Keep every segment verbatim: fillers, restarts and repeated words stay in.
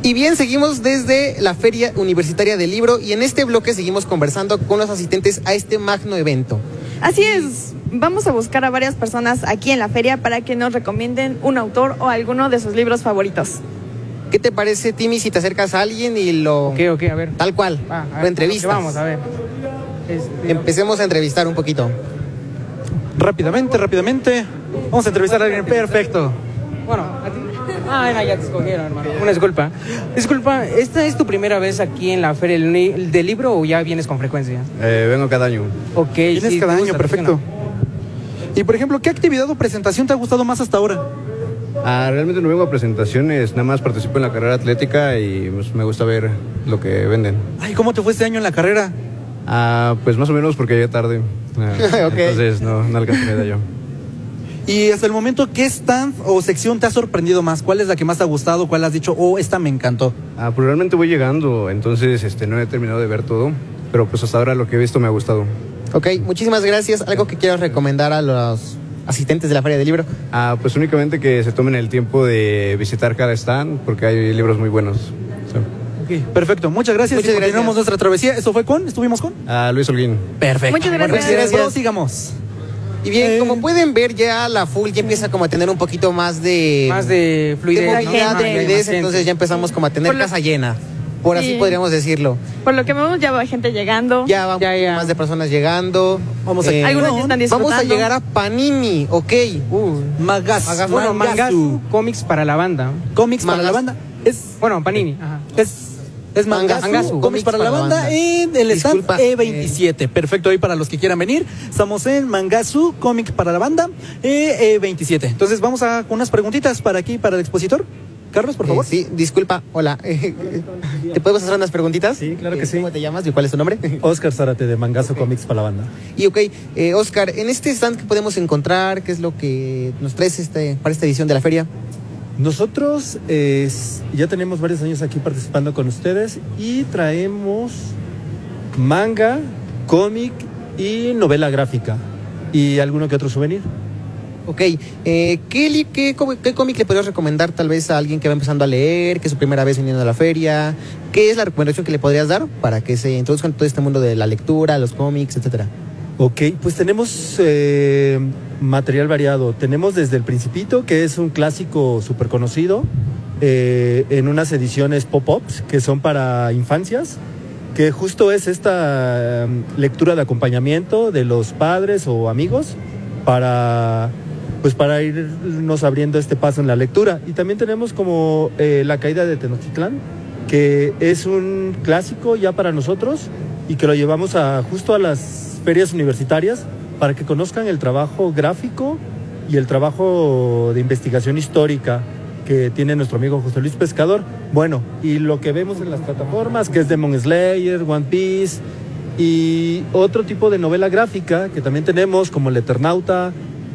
Y bien, seguimos desde la Feria Universitaria del Libro y en este bloque seguimos conversando con los asistentes a este magno evento. Así es, vamos a buscar a varias personas aquí en la feria para que nos recomienden un autor o alguno de sus libros favoritos. ¿Qué te parece, Timmy, si te acercas a alguien y lo... Ok, ok, a ver. Tal cual, Ah, a lo ver, entrevistas? Vamos, a ver. Este... Empecemos a entrevistar un poquito. Rápidamente, rápidamente. Vamos a entrevistar a alguien. Perfecto. Bueno, a ti. Ah, no, ya te escogieron, hermano. Una disculpa. Disculpa, ¿esta es tu primera vez aquí en la Feria del Libro o ya vienes con frecuencia? Eh, vengo cada año. Ok. Vienes sí, cada ¿te año, gusta? perfecto. Y por ejemplo, ¿qué actividad o presentación te ha gustado más hasta ahora? Ah, realmente no vengo a presentaciones, nada más participo en la carrera atlética y pues, me gusta ver lo que venden. Ay, ¿cómo te fue este año en la carrera? Ah, pues más o menos porque llegué tarde. Ah, Ok. Entonces no, no alcancé a yo. Y hasta el momento, ¿qué stand o sección te ha sorprendido más? ¿Cuál es la que más te ha gustado? ¿Cuál has dicho, oh, esta me encantó? Ah, pues realmente voy llegando, entonces este, no he terminado de ver todo, pero pues hasta ahora lo que he visto me ha gustado. Ok, muchísimas gracias. ¿Algo que quieras recomendar a los asistentes de la Feria del Libro? Ah, pues únicamente que se tomen el tiempo de visitar cada stand porque hay libros muy buenos. Sí. Ok, perfecto. Muchas gracias. Muchas y continuamos gracias. nuestra travesía. ¿Esto fue con? ¿Estuvimos con? Ah, Luis Holguín. Perfecto. Muchas gracias. Muchas gracias. Sigamos. Y bien, Eh. como pueden ver, ya la full ya empieza como a tener un poquito más de... Más de fluidez, de ¿no? movilidad, Más de gente. fluidez, entonces ya empezamos como a tener Por lo- casa llena. Por así Sí. podríamos decirlo. Por lo que vemos ya va gente llegando. Ya va Ya, ya. más de personas llegando. Vamos a- Algunos ya están disfrutando. Vamos a llegar a Panini, ok. Uh, Magas. Magas- bueno, Mangasu, cómics para la banda. Cómics para Mangas- la banda. Es, Bueno, Panini. Ajá. es, es Mangasu, Mangasu, cómics para la banda en el stand Disculpa, E veintisiete. Perfecto, ahí para los que quieran venir. Estamos en Mangasu, cómics para la banda E veintisiete. Entonces vamos a con unas preguntitas para aquí, para el expositor. Carlos, por favor. Eh, sí, disculpa, hola. ¿Te podemos hacer unas preguntitas? Sí, claro que Eh, sí. ¿Cómo te llamas y cuál es tu nombre? Oscar Zárate de Mangazo Comics para la banda. Y ok, eh, Oscar, en este stand, ¿qué podemos encontrar? ¿Qué es lo que nos traes este, para esta edición de la feria? Nosotros eh, ya tenemos varios años aquí participando con ustedes y traemos manga, cómic y novela gráfica y alguno que otro souvenir. Ok, eh, ¿qué, li- qué, có- qué cómic le podrías recomendar tal vez a alguien que va empezando a leer, que es su primera vez viniendo a la feria? ¿Qué es la recomendación que le podrías dar para que se introduzcan en todo este mundo de la lectura, los cómics, etcétera? Ok, pues tenemos eh, material variado. Tenemos desde El Principito, que es un clásico súper conocido, eh, en unas ediciones pop-ups que son para infancias, que justo es esta eh, lectura de acompañamiento de los padres o amigos para, pues para irnos abriendo este paso en la lectura. Y también tenemos como eh, La Caída de Tenochtitlán, que es un clásico ya para nosotros y que lo llevamos a justo a las ferias universitarias para que conozcan el trabajo gráfico y el trabajo de investigación histórica que tiene nuestro amigo José Luis Pescador. Bueno, y lo que vemos en las plataformas, que es Demon Slayer, One Piece y otro tipo de novela gráfica que también tenemos, como El Eternauta,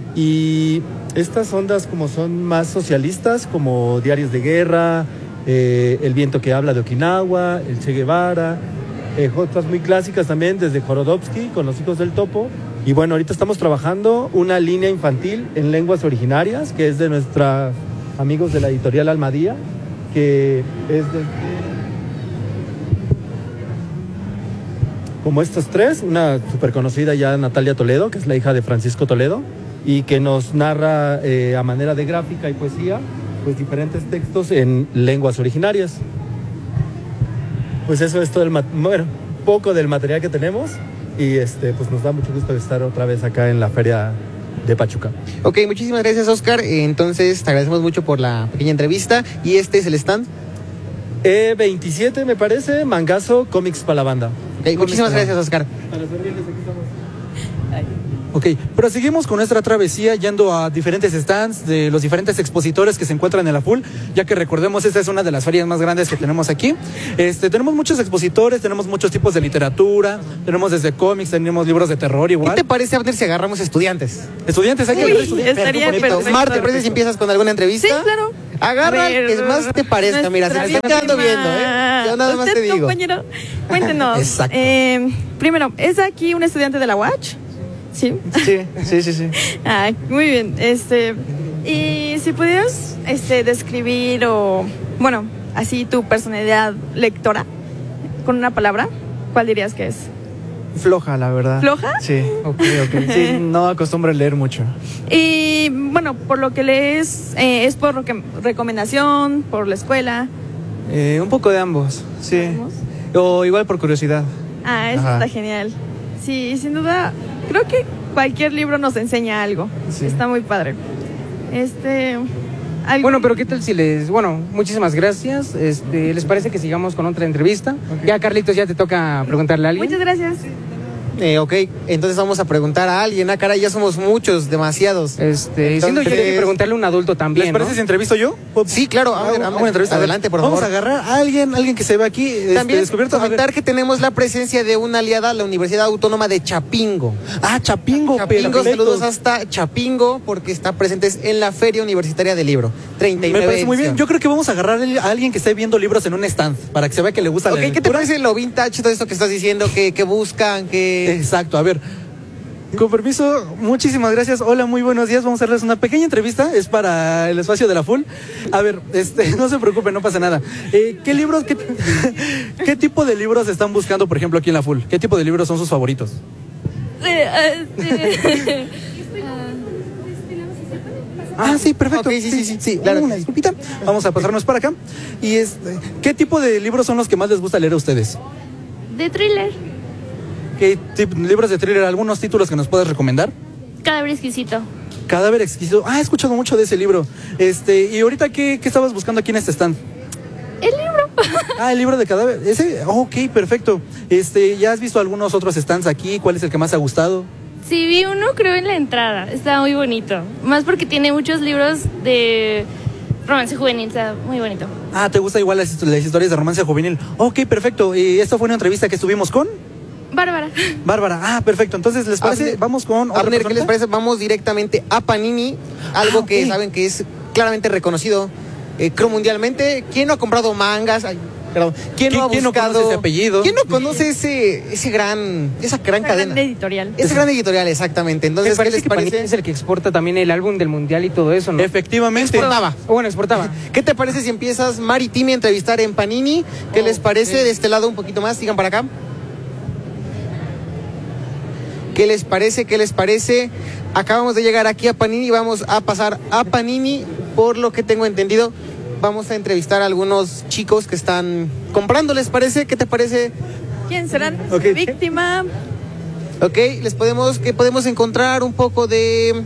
y estas ondas como son más socialistas, como Diarios de Guerra, eh, El Viento que Habla de Okinawa, El Che Guevara, eh, otras muy clásicas también, desde Jorodowski con Los Hijos del Topo. Y bueno, ahorita estamos trabajando una línea infantil en lenguas originarias, que es de nuestros amigos de la editorial Almadía, que es de... como estos tres, una súper conocida ya, Natalia Toledo, que es la hija de Francisco Toledo, y que nos narra eh, a manera de gráfica y poesía, pues diferentes textos en lenguas originarias. Pues eso es todo el, mat- bueno, poco del material que tenemos, y este, pues nos da mucho gusto estar otra vez acá en la feria de Pachuca. Ok, muchísimas gracias, Oscar. Eh, Entonces, te agradecemos mucho por la pequeña entrevista. ¿Y este es el stand? E veintisiete me parece, Mangazo Comics para la banda. Ok, muchísimas gracias, Oscar. Para servirles, aquí estamos. Ok, proseguimos con nuestra travesía yendo a diferentes stands de los diferentes expositores que se encuentran en la Full, ya que recordemos, esta es una de las ferias más grandes que tenemos aquí. Este, tenemos muchos expositores, tenemos muchos tipos de literatura, tenemos desde cómics, tenemos libros de terror ¿Qué igual. te parece, Abner, si agarramos estudiantes? Estudiantes, hay que Uy, ver estudiantes. estaría Perfecto. perfecto. Mar, ¿te parece si empiezas con alguna entrevista? Sí, claro. Agarra A ver, el que más te parezca. Mira, se me nuestra está quedando víctima. viendo, ¿eh? Yo nada más Usted, te digo. compañero, cuéntenos. Exacto. eh, primero, ¿es aquí un estudiante de la U A C H? Sí. Sí, sí, sí, sí. Ah, muy bien. Este, y si pudieras este, describir o, bueno, así tu personalidad lectora, con una palabra, ¿cuál dirías que es? Floja, la verdad. ¿Floja? Sí. Ok, ok. Sí, no acostumbro a leer mucho. Y bueno, por lo que lees, eh, ¿es por reco- recomendación, por la escuela? Eh, un poco de ambos, sí. ¿Ambos? O igual por curiosidad. Ah, eso Ajá. está genial. Sí, sin duda, creo que cualquier libro nos enseña algo. Sí. Está muy padre. Este... ¿algo? Bueno, pero ¿qué tal si les... Bueno, muchísimas gracias. Este, ¿les parece que sigamos con otra entrevista? Ya, Carlitos, ya te toca preguntarle a alguien. Muchas gracias. Eh, ok, entonces vamos a preguntar a alguien. Ah, caray, ya somos muchos, demasiados. Este, siendo yo que Entonces- preguntarle a un adulto también, ¿Les parece ¿no? si entrevisto yo? Sí, claro, a ver, a ver, Una entrevista. adelante, por Vamos favor. a agarrar a alguien, alguien que se ve aquí este, También descubierto. A ver. comentar que tenemos la presencia de una aliada, la Universidad Autónoma de Chapingo. Ah, Chapingo, Chapingo, perfecto. saludos hasta Chapingo, porque está presentes en la Feria Universitaria del Libro. treinta y Me nueve parece muy bien. edición. Yo creo que vamos a agarrar a alguien que esté viendo libros en un stand para que se vea que le gusta Ok, la ¿qué te lectura. parece lo vintage, todo esto que estás diciendo, que, que buscan, que... Exacto, a ver. Con permiso, muchísimas gracias. Hola, muy buenos días. Vamos a hacerles una pequeña entrevista. Es para el espacio de la Full. A ver, este, no se preocupen, no pasa nada. Eh, ¿Qué libros, qué, qué tipo de libros están buscando, por ejemplo, aquí en la Full? ¿Qué tipo de libros son sus favoritos? Ah, sí, perfecto. Ok, sí, sí, sí, sí, claro. Una disculpita. Vamos a pasarnos para acá. Y este, ¿qué tipo de libros son los que más les gusta leer a ustedes? De thriller. ¿Qué tip- libros de thriller? ¿Algunos títulos que nos puedas recomendar? Cadáver exquisito. Cadáver exquisito. Ah, he escuchado mucho de ese libro. Este, y ahorita, ¿qué, qué estabas buscando aquí en este stand? El libro. Ah, el libro de cadáver. Ese, oh, ok, perfecto. Este, ¿ya has visto algunos otros stands aquí? ¿Cuál es el que más te ha gustado? Sí, vi uno, creo, en la entrada. Está muy bonito. Más porque tiene muchos libros de romance juvenil. Está muy bonito. Ah, ¿te gusta igual las, las historias de romance juvenil? Ok, perfecto. Y esta fue una entrevista que estuvimos con Bárbara. Bárbara. Ah, perfecto. Entonces, ¿les parece? Abner, Vamos con otra Abner, ¿qué les personita? parece? Vamos directamente a Panini, algo Ah, ok. que saben que es claramente reconocido, eh, creo mundialmente. ¿Quién no ha comprado mangas? Ay, perdón. ¿Quién, no ha ¿Quién- quién no buscado? conoce ese apellido? ¿Quién no conoce ese, ese gran, esa gran Una cadena? gran editorial. Esa gran editorial, exactamente. Me Entonces, ¿qué parece les que Panini parece? es el que exporta también el álbum del mundial y todo eso, ¿no? Efectivamente. Exportaba. Bueno, exportaba. ¿Qué te parece si empiezas, Mari Timi, a entrevistar en Panini? ¿Qué les parece? De este lado un poquito más, sigan para acá. ¿Qué les parece? ¿Qué les parece? Acabamos de llegar aquí a Panini, vamos a pasar a Panini. Por lo que tengo entendido, vamos a entrevistar a algunos chicos que están comprando, ¿les parece? ¿Qué te parece? ¿Quién será Ok. víctima? Ok, les podemos, que podemos encontrar un poco de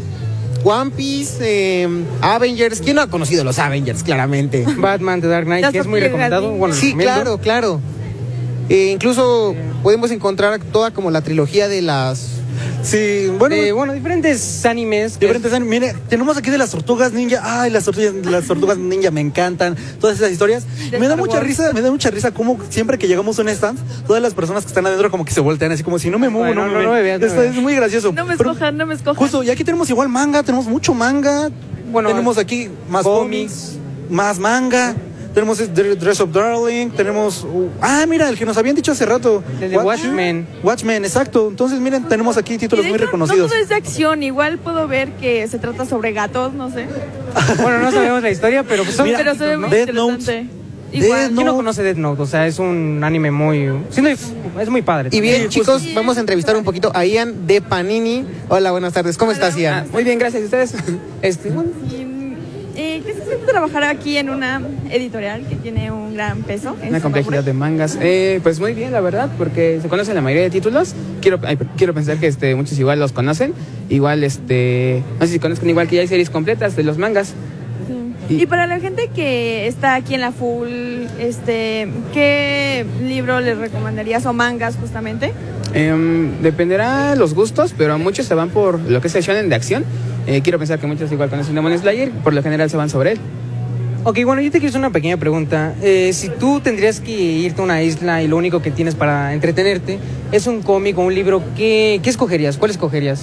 One Piece, eh, Avengers. ¿Quién no ha conocido los Avengers? Claramente. Batman, The Dark Knight, Las que es muy tortugas recomendado. ninja. Bueno, Sí, recomiendo. claro, claro. Eh, incluso podemos encontrar toda como la trilogía de las... Sí, bueno. De, bueno, diferentes animes. que Diferentes años. Mire, tenemos aquí de las tortugas ninja. Ay, las tortugas, las tortugas ninja me encantan. Todas esas historias. De Me da Star mucha Wars. risa, me da mucha risa como siempre que llegamos a un stand, todas las personas que están adentro como que se voltean así como si no me muevo, Bueno, no, no, me no ven. me veas, no me Esto veas. es muy gracioso. No me Pero escojan, no me escojan. Justo, y aquí tenemos igual manga, tenemos mucho manga. Bueno, tenemos aquí más cómics. cómics, más manga. Tenemos es Dr- Dress of Darling, tenemos... uh, ah, mira, el que nos habían dicho hace rato. El de Watch- Watchmen. Watchmen, exacto. Entonces, miren, tenemos aquí Y títulos de muy hecho, reconocidos. No todo es de acción, igual puedo ver que se trata sobre gatos, no sé. Bueno, no sabemos la historia, pero pues son Mira, Pero se ve muy Death interesante. Note. Igual. Death ¿Quién no Note. conoce Death Note? O sea, es un anime muy... siendo- es muy padre. Y bien, Sí, chicos, justo. vamos a entrevistar un poquito a Ian de Panini. Hola, buenas tardes. ¿Cómo estás, Ah, Ian? muy bien, gracias. ¿Y ustedes? Este, bueno, Y, eh, ¿Qué se siente trabajar aquí en una editorial que tiene un gran peso? en Una su complejidad nombre? de mangas. Eh, pues muy bien, la verdad, porque se conocen la mayoría de títulos. Quiero, ay, quiero pensar que este, muchos igual los conocen. Igual, este, no sé si conozcan igual que ya hay series completas de los mangas. Sí. Y- Y para la gente que está aquí en la full, este, ¿qué libro les recomendarías o mangas justamente? Em, dependerá los gustos, pero muchos se van por lo que es el shonen de acción. Eh, quiero pensar que muchos igual conocen Demon Slayer, por lo general se van sobre él. ok, bueno, yo te quiero hacer una pequeña pregunta. Eh, si tú tendrías que irte a una isla y lo único que tienes para entretenerte es un cómic o un libro, ¿qué, qué escogerías? ¿Cuál escogerías?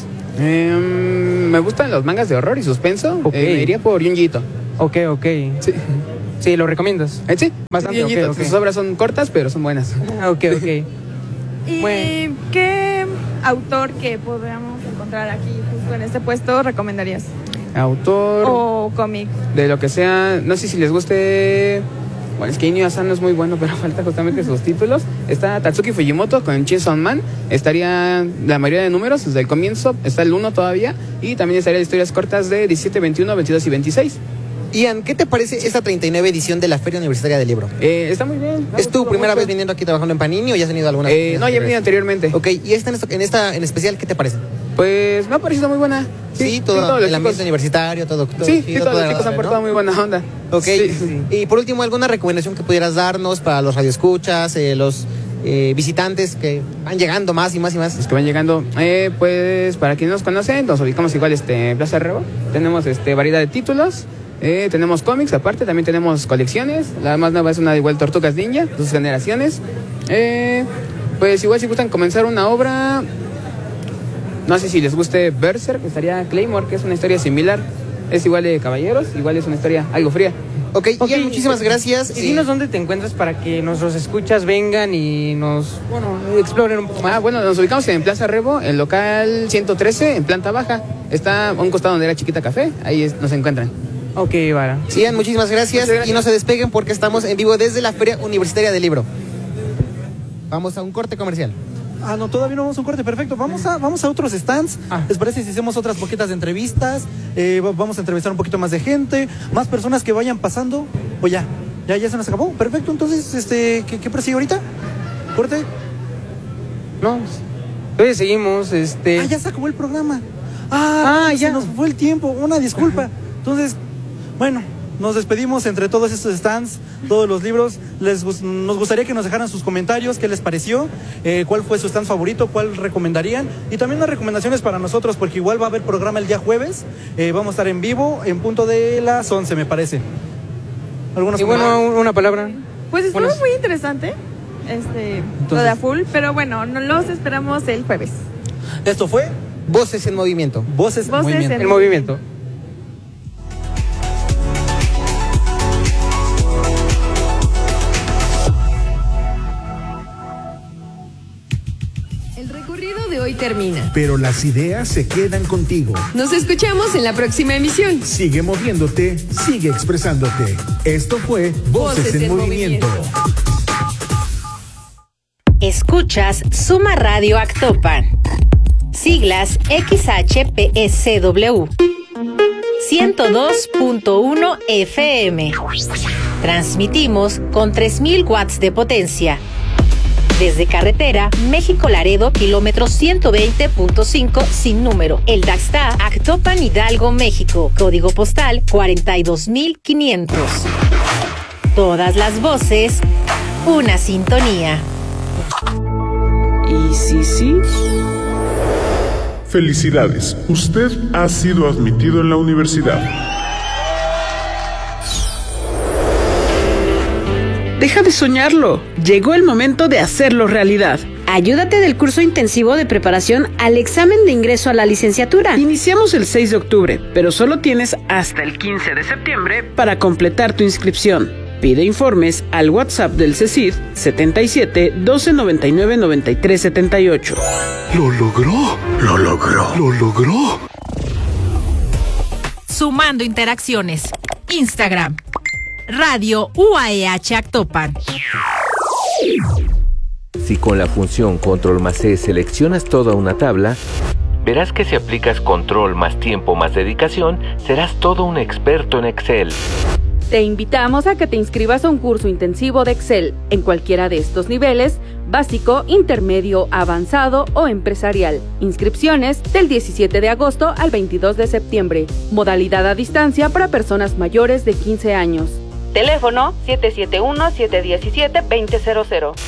Em, me gustan los mangas de horror y suspenso. Ok. Eh, me iría por Junjito. Ok, ok. Sí. Sí, ¿lo recomiendas? Eh, sí, Bastante, Junjito. ok, ok. Sus obras son cortas, pero son buenas. Ah, ok, ok. ¿Y Bueno. qué autor que podamos encontrar aquí justo en este puesto recomendarías? Autor O cómic. de lo que sea, no sé si les guste Bueno, es que Inuyasha no es muy bueno, pero falta justamente sus títulos. Está Tatsuki Fujimoto con Chainsaw Man. Estaría la mayoría de números desde el comienzo. Está el uno todavía. Y también estaría historias cortas de diecisiete, veintiuno, veintidós y veintiséis. Ian, ¿qué te parece esta treinta y nueve edición de la Feria Universitaria del Libro? Eh, está muy bien. ¿Es tu primera mucho. vez viniendo aquí trabajando en Panini o ya has venido alguna vez? Eh, no, ya he venido anteriormente. Ok, ¿y esta en, esta en esta en especial qué te parece? Pues me ha parecido muy buena. Sí, sí todo, sí, todo el ambiente chicos. universitario, todo. todo sí, sí, sí, todos los chicos han portado ¿no? muy buena onda. Ok, sí, sí. Y por último, ¿alguna recomendación que pudieras darnos para los radioescuchas, eh, los eh, visitantes que van llegando más y más y más? Los que van llegando, eh, pues para quienes nos conocen, nos ubicamos igual este, en Plaza Rebo. Tenemos este, variedad de títulos. Eh, tenemos cómics, aparte también tenemos colecciones. La más nueva es una de igual Tortugas Ninja, sus generaciones. Eh, pues igual si gustan comenzar una obra, no sé si les guste Berserk, estaría Claymore, que es una historia similar. Es igual de caballeros, igual es una historia algo fría. Ok, okay. Ian, muchísimas gracias. Y dinos dónde te encuentras para que nuestros escuchas vengan y nos, bueno, exploren un poco más. Ah, bueno, nos ubicamos en Plaza Rebo, el local ciento trece, en planta baja. Está a un costado donde era Chiquita Café, ahí es, nos encuentran. Ok, vale. Ian, muchísimas gracias. Muchas gracias y no se despeguen porque estamos en vivo desde la Feria Universitaria del Libro. Vamos a un corte comercial. Ah, no, todavía no vamos a un corte, perfecto. Vamos a, vamos a otros stands. Ah. ¿Les parece si hacemos otras poquitas de entrevistas? Eh, vamos a entrevistar un poquito más de gente, más personas que vayan pasando. O ya, ya, ya se nos acabó. Perfecto, entonces, este, ¿qué, qué prosigue ahorita? ¿Corte? No, todavía seguimos, este... Ah, ya se acabó el programa. Ah, ah ya. Se nos fue el tiempo, una disculpa. Ajá. Entonces, bueno, nos despedimos entre todos estos stands, todos los libros. Les, nos gustaría que nos dejaran sus comentarios, qué les pareció, eh, cuál fue su stand favorito, cuál recomendarían. Y también unas recomendaciones para nosotros, porque igual va a haber programa el día jueves. Eh, vamos a estar en vivo en punto de las once, me parece. ¿Algunas y bueno, una palabra? Pues estuvo Buenas. muy interesante, este, Entonces, lo de a full, pero bueno, nos los esperamos el jueves. Esto fue Voces en Movimiento. Voces, Voces en Movimiento. En el movimiento. Hoy termina. Pero las ideas se quedan contigo. Nos escuchamos en la próxima emisión. Sigue moviéndote, sigue expresándote. Esto fue Voces, Voces en, en Movimiento. movimiento. Escuchas Suma Radio Actopan. Siglas X H P S W. ciento dos punto uno F M. Transmitimos con tres mil watts de potencia. Desde carretera, México-Laredo, kilómetro ciento veinte punto cinco, sin número. El Daxta, Actopan, Hidalgo, México. Código postal cuarenta y dos mil quinientos. Todas las voces, una sintonía. ¿Y sí, sí? Felicidades, usted ha sido admitido en la universidad. Deja de soñarlo. Llegó el momento de hacerlo realidad. Ayúdate del curso intensivo de preparación al examen de ingreso a la licenciatura. Iniciamos el seis de octubre, pero solo tienes hasta el quince de septiembre para completar tu inscripción. Pide informes al WhatsApp del CECID setenta y siete, doce, noventa y nueve, noventa y tres, setenta y ocho. Lo logró, lo logró, lo logró. Sumando interacciones. Instagram. Radio U A E H Actopan. Si con la función Control más C seleccionas toda una tabla, verás que si aplicas Control más tiempo más dedicación, serás todo un experto en Excel. Te invitamos a que te inscribas a un curso intensivo de Excel en cualquiera de estos niveles, básico, intermedio, avanzado o empresarial. Inscripciones del diecisiete de agosto al veintidós de septiembre. Modalidad a distancia para personas mayores de quince años. Teléfono siete siete uno, siete uno siete, dos cero cero cero.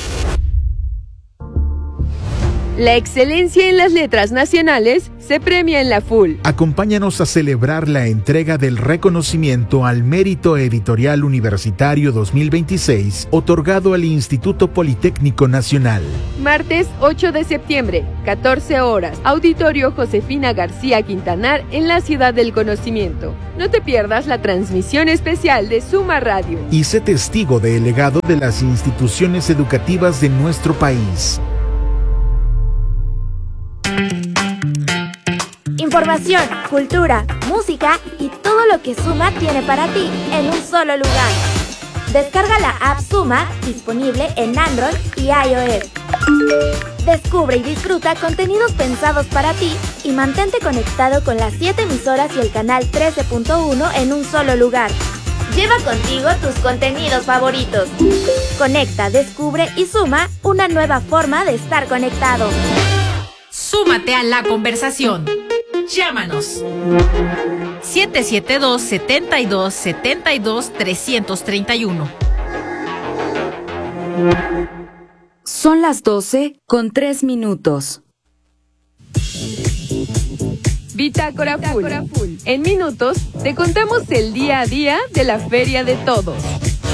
La excelencia en las letras nacionales se premia en la Full. Acompáñanos a celebrar la entrega del reconocimiento al Mérito Editorial Universitario dos mil veintiséis, otorgado al Instituto Politécnico Nacional. Martes ocho de septiembre, catorce horas, Auditorio Josefina García Quintanar en la Ciudad del Conocimiento. No te pierdas la transmisión especial de Suma Radio. Y sé testigo del legado de las instituciones educativas de nuestro país. Información, cultura, música y todo lo que Suma tiene para ti en un solo lugar. Descarga la app Suma, disponible en Android y iOS. Descubre y disfruta contenidos pensados para ti y mantente conectado con las siete emisoras y el canal trece punto uno en un solo lugar. Lleva contigo tus contenidos favoritos. Conecta, descubre y suma una nueva forma de estar conectado. Súmate a la conversación. Llámanos. siete siete dos, siete dos, siete dos, tres tres uno. Son las doce con tres minutos. Bitácora Full. En minutos te contamos el día a día de la Feria de Todos.